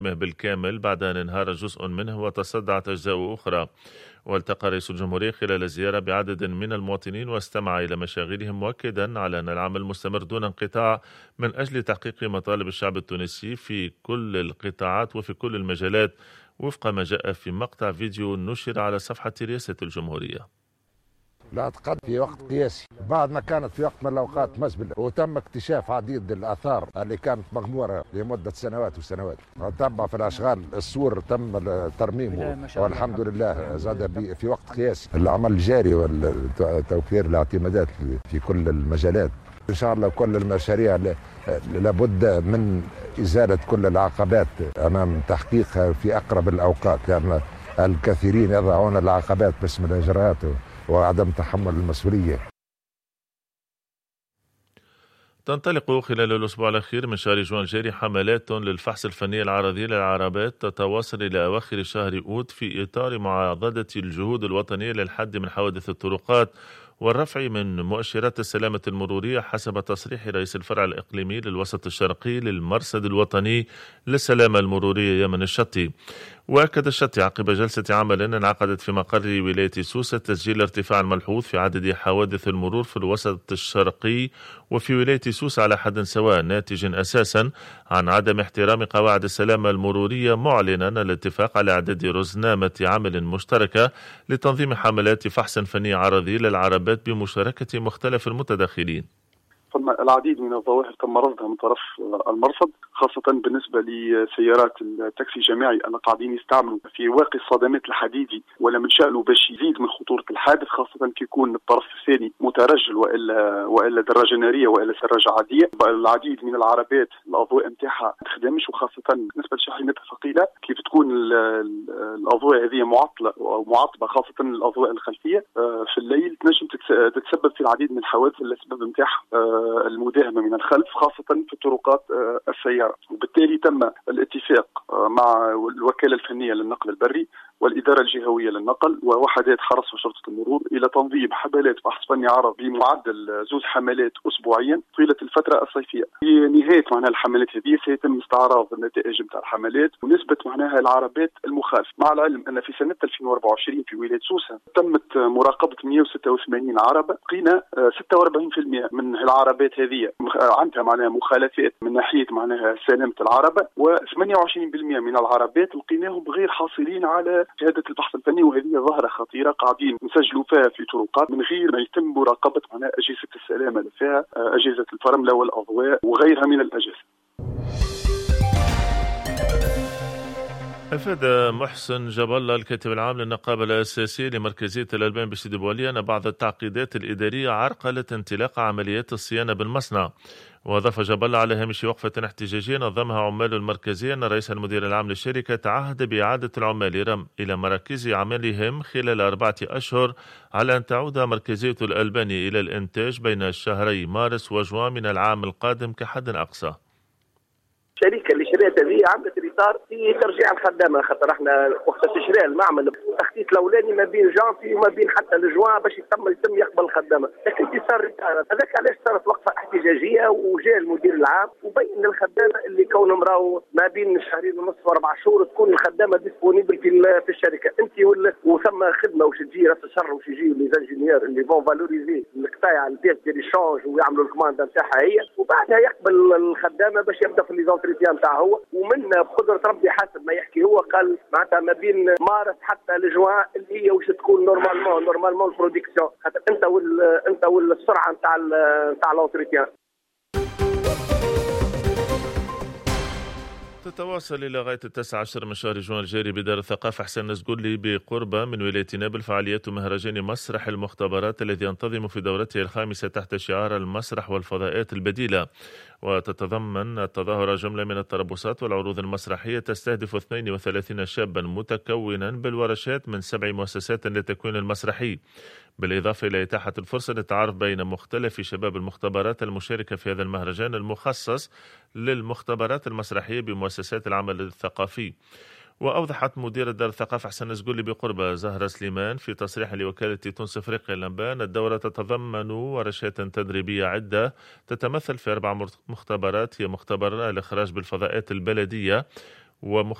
بالكامل بعد أن انهار جزء منه وتصدعت أجزاء أخرى. والتقى رئيس الجمهورية خلال الزيارة بعدد من المواطنين واستمع إلى مشاغلهم، مؤكدا على أن العمل مستمر دون انقطاع من أجل تحقيق مطالب الشعب التونسي في كل القطاعات وفي كل المجالات، وفق ما جاء في مقطع فيديو نشر على صفحة رئاسة الجمهورية. الاعتقاد في وقت قياسي بعد ما كانت في وقت من الأوقات مزبلة، وتم اكتشاف عديد الآثار اللي كانت مغمورة لمدة سنوات وسنوات. تم في الأشغال السور تم ترميمه والحمد لله زاد في وقت قياسي. العمل جاري وتوفير الاعتمادات في كل المجالات. إن شاء الله كل المشاريع لابد من إزالة كل العقبات أمام تحقيقها في أقرب الأوقات، لأن الكثيرين يضعون العقبات باسم الإجراءات وعدم تحمل المسؤولية. تنطلق خلال الأسبوع الأخير من شهر جوان الجاري حملات للفحص الفني العرضي للعربات تتواصل إلى أواخر شهر أوت في إطار معاضدة الجهود الوطنية للحد من حوادث الطرقات والرفع من مؤشرات السلامة المرورية، حسب تصريح رئيس الفرع الإقليمي للوسط الشرقي للمرصد الوطني للسلامة المرورية يمن الشطي. وأكد الشطي عقب جلسة عمل انعقدت في مقر ولاية سوسة تسجيل ارتفاع ملحوظ في عدد حوادث المرور في الوسط الشرقي وفي ولاية سوسة على حد سواء، ناتج أساسا عن عدم احترام قواعد السلامة المرورية، معلنا الاتفاق على إعداد رزنامة عمل مشتركة لتنظيم حملات فحص فني عرضي للعربات بمشاركة مختلف المتداخلين. ثم العديد من الظواهر تم رصدها من طرف المرصد، خاصة بالنسبة لسيارات التاكسي الجماعي اللي قاعدين يستعملوا في واقي الصدمات الحديدي، ولا من شأنه باش يزيد من خطورة الحادث، خاصة كي يكون الطرف الثاني مترجل وإلا دراجة نارية وإلا سراجة عادية. العديد من العربات الأضواء نتاعها ما تخدمش، وخاصة بالنسبة للشاحنات الثقيلة كيف تكون الأضواء هذه معطلة أو معطبة، خاصة الأضواء الخلفية في الليل تنجم تتسبب في العديد من الحوادث اللي السبب نتاعها المداهمة من الخلف، خاصة في طرقات السيارة. وبالتالي تم الاتفاق مع الوكالة الفنية للنقل البري والإدارة الجهوية للنقل ووحدات حرس وشرطة المرور إلى تنظيم حملات بحث فني عرض بمعدل 2 حملات أسبوعيا طيلة الفترة الصيفية. في نهاية معناها الحملات هذه سيتم استعراض النتائج نتاع الحملات ونسبة معناها العربات المخالفة، مع العلم أن في سنة 2024 في ولاية سوسة تمت مراقبة 186 عربة، لقينا 46% من العربات هذه عندها معناها مخالفات من ناحية معناها سلامة العربة، و28% من العربات لقيناهم غير حاصلين على شهادة البحث الفني. وهذه ظاهرة خطيرة قاعدين نسجلوا فيها في طرقات من غير ما يتم مراقبة معناها أجهزة السلامة اللي فيها، أجهزة الفرملة والأضواء وغيرها من الأجهزة. أفاد محسن جاب الله الكاتب العام للنقابة الأساسية لمركزية الألبان بسيدي بوالي أن بعض التعقيدات الإدارية عرقلت انطلاق عمليات الصيانة بالمصنع. وأضاف جاب الله على هامش وقفة احتجاجية نظمها عمال المركزية أن رئيس المدير العام للشركة تعهد بإعادة العمال إلى مراكز عملهم خلال 4 أشهر على أن تعود مركزية الألبان إلى الإنتاج بين شهري مارس وجوان من العام القادم كحد أقصى. الشركه اللي شريتها هذه عملت الاطار في ترجيع الخدامه، خاطر احنا وقت تشريع المعمل التخطيط الاولاني ما بين جانفي وما بين حتى الجوان باش يتم يقبل الخدامه، لكن في صار اطار هذاك علاش صارت وقفه احتجاجيه، وجاء المدير العام وبين للخدامه اللي كونهم راهو ما بين شهرين ونص و4 شهور تكون الخدامه ديسبونيبل في الشركه انت وثم خدمه واش تجي راس الشر واش يجيو لي انجينيور اللي فون فالوريزي القطاع البيس دي ريشونج ويعملوا الكوماندا نتاعها هي، وبعدها يقبل الخدامه باش يبدا في لي نتاع هو. ومن بقدرة ربي حسب ما يحكي هو قال معناتها ما بين مارس حتى لجوان اللي هي واش تكون نورمالمون البرودكسيون، خاطر انت والسرعه نتاع لوتوريتي. تتواصل إلى غاية 19 من شهر جوان الجاري بدار الثقافة حسين نزقولي بقربة من ولاية نابل فعاليات مهرجان مسرح المختبرات الذي ينتظم في دورته الخامسة تحت شعار المسرح والفضاءات البديلة، وتتضمن التظاهرة جملة من التربصات والعروض المسرحية تستهدف 32 شابا متكونا بالورشات من 7 مؤسسات للتكوين المسرحي، بالإضافة إلى إتاحة الفرصة للتعارف بين مختلف شباب المختبرات المشاركة في هذا المهرجان المخصص للمختبرات المسرحية بمؤسسات العمل الثقافي. وأوضحت مدير دار الثقافة حسن نزقولي بقربة زهرة سليمان في تصريح لوكالة تونس أفريقيا الأنباء الدورة تتضمن ورشات تدريبية عدة تتمثل في 4 مختبرات، هي مختبر الإخراج بالفضاءات البلدية، ومختلف